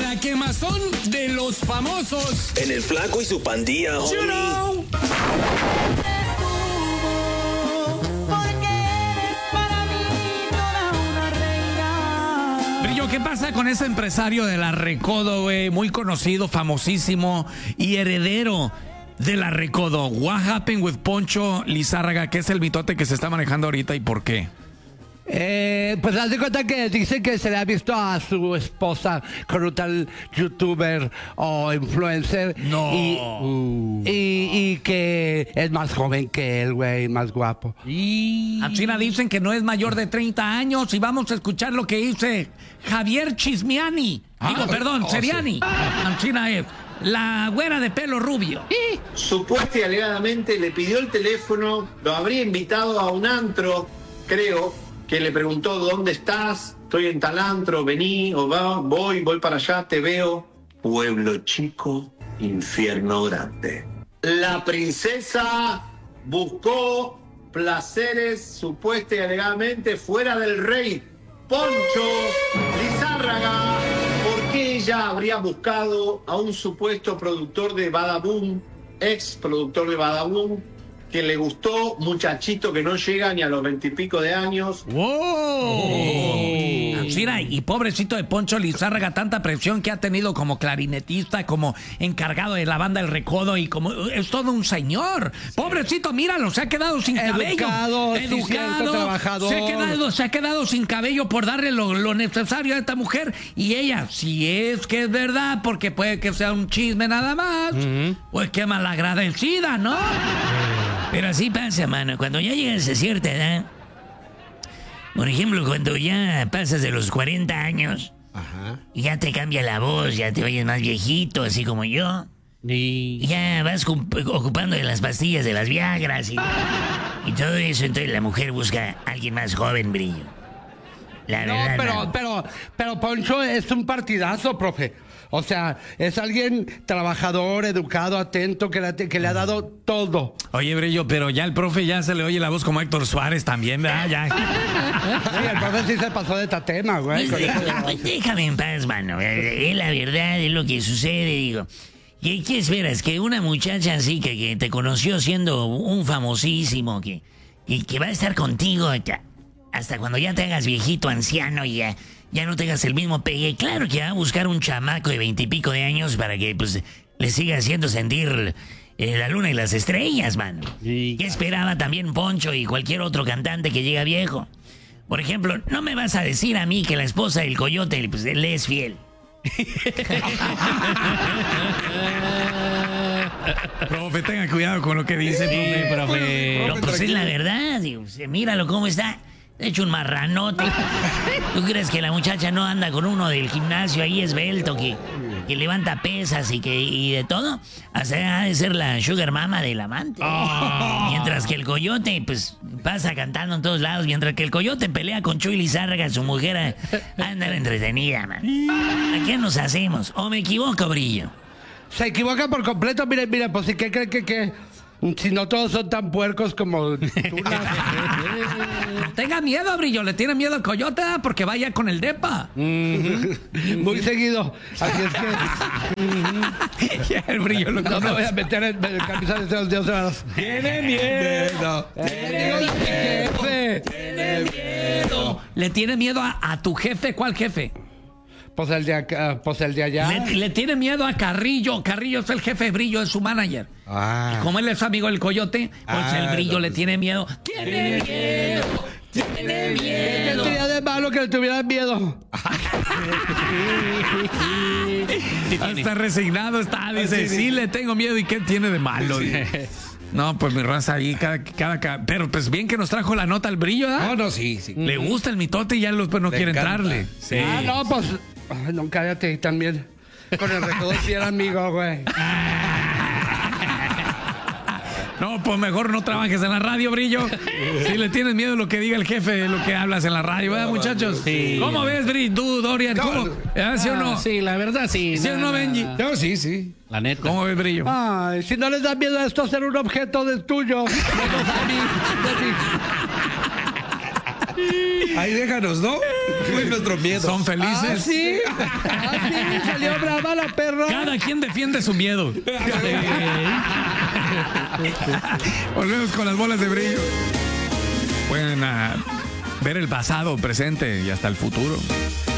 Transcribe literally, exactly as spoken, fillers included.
La quemazón de los famosos. En el Flaco y su pandilla, homie. You know. Brillo, ¿qué pasa con ese empresario de la Recodo, güey? Muy conocido, famosísimo y heredero de la Recodo. What happened with Poncho Lizárraga? ¿Qué es el mitote que se está manejando ahorita y por qué? Eh, pues haz de cuenta que dice que se le ha visto a su esposa con un tal youtuber o influencer. No. Y, uh. y, y que es más joven que él, güey, más guapo. Y... A China dicen que no es mayor de treinta años y vamos a escuchar lo que dice Javier Chismiani. Ah, Digo, perdón, oh, Seriani. Sí. A China es la güera de pelo rubio. Supuesta y alegadamente le pidió el teléfono, lo habría invitado a un antro, creo, que le preguntó ¿dónde estás? Estoy en tal antro, vení, o va, voy, voy para allá, te veo. Pueblo chico, infierno grande. La princesa buscó placeres supuesta y alegadamente fuera del rey Poncho Lizárraga, porque ella habría buscado a un supuesto productor de Badaboom, ex productor de Badaboom, que le gustó, muchachito que no llega ni a los veintipico de años. ¡Wow! Oh. Mira, y pobrecito de Poncho Lizárraga, tanta presión que ha tenido como clarinetista, como encargado de la banda El Recodo y como... Es todo un señor. Sí. Pobrecito, míralo, se ha quedado sin Educado, cabello. Educado, sí, cierto, trabajador. Se ha quedado, se ha quedado sin cabello por darle lo, lo necesario a esta mujer. Y ella, si es que es verdad, porque puede que sea un chisme nada más, uh-huh. pues qué malagradecida, ¿no? Pero así pasa, mano. Cuando ya llegas a cierta edad, por ejemplo, cuando ya pasas de los cuarenta años, ajá, y ya te cambia la voz, ya te oyes más viejito, así como yo, y, y ya vas ocupando de las pastillas de las Viagras y, y todo eso, entonces la mujer busca a alguien más joven, Brillo. La no, verdad, pero, no. pero, pero Poncho es un partidazo, profe. O sea, es alguien trabajador, educado, atento, que le, que le ha dado todo. Oye, Brillo, pero ya el profe ya se le oye la voz como Héctor Suárez también, ¿verdad? Ya. Sí, el profe sí se pasó de tatema, güey. Pues deja, pues déjame en paz, mano. Es la verdad, es lo que sucede, digo. ¿Qué, qué esperas? Que una muchacha así que, que te conoció siendo un famosísimo, que, y que va a estar contigo hasta cuando ya te hagas viejito, anciano y ya... Ya no tengas el mismo pegue. Claro que va a buscar un chamaco de veintipico de años para que pues le siga haciendo sentir eh, la luna y las estrellas, man. Sí. ¿Qué esperaba también Poncho y cualquier otro cantante que llega viejo? Por ejemplo, no me vas a decir a mí que la esposa del Coyote pues, le es fiel. Profe, tenga cuidado con lo que dice, sí, profe. profe. No, pues es la verdad. Digo, míralo cómo está. De hecho, un marranote. ¿Tú crees que la muchacha no anda con uno del gimnasio ahí esbelto que, que levanta pesas y que y de todo? O sea, ha de ser la sugar mama del amante. Oh. Mientras que el Coyote, pues, pasa cantando en todos lados. Mientras que el Coyote pelea con Chuy Lizárraga, su mujer anda entretenida, man. ¿A qué nos hacemos? ¿O me equivoco, Brillo? Se equivoca por completo. Mire, mire, pues, ¿qué cree que qué? Si no todos son tan puercos como tú. Tenga miedo, Brillo. Le tiene miedo al Coyote porque vaya con el depa. Mm-hmm. Muy seguido. Así es que... Mm-hmm. Ya el Brillo lo no me voy a meter en el camisa de los dioses. Tiene miedo. Tiene miedo. Jefe. Tiene miedo. ¿Le tiene miedo a, a tu jefe? ¿Cuál jefe? Pues el de acá, pues el de allá. Le, le tiene miedo a Carrillo. Carrillo es el jefe de Brillo, es su manager. Ah. Y como él es amigo del Coyote, pues ah, el Brillo no, le tiene miedo. ¡Tiene miedo! ¡Tiene miedo! ¿Qué tenía de malo que le tuvieran miedo? Está resignado, está, dice, sí, sí le tengo miedo. ¿Y qué tiene de malo? Sí. No, pues mi raza ahí, cada, cada, cada... Pero pues bien que nos trajo la nota al Brillo, ¿verdad? No, no, sí, sí. Le gusta el mitote y ya después no le quiere encanta. Entrarle. Sí. Ah, no, pues... Ay, no, cállate también. Con el Recodo sí era amigo, güey. No, pues mejor no trabajes en la radio, Brillo. Si le tienes miedo a lo que diga el jefe, lo que hablas en la radio, ¿verdad, muchachos? Sí. ¿Cómo ves, Brillo? ¿Tú, Dorian? ¿Cómo? ¿Eh, ¿Sí o no? Sí, la verdad, sí. ¿Sí o no, Benji? No, sí, sí. La neta. ¿Cómo ves, Brillo? Ay, si no les da miedo a esto ser un objeto de tuyo. Ahí déjanos, ¿no? Fue nuestro miedo. Son felices. ¿Ah, sí? ¿Ah, sí? Me salió brava la perra. Cada quien defiende su miedo. Volvemos con las bolas de brillo. Pueden ah, ver el pasado, presente y hasta el futuro.